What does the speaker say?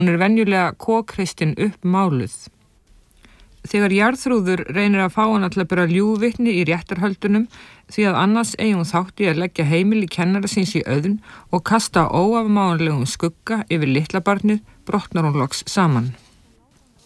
Hún venjulega kokristin uppmáluð. Þegar Jarþrúður reynir að fá hana til að bera ljúgvitni í réttarhöldunum því að annars eigi hún þátt í að leggja heimili kennara síns í auðn og kasta óafmáanlegum skugga yfir litla barnið, brotnar hún loks saman.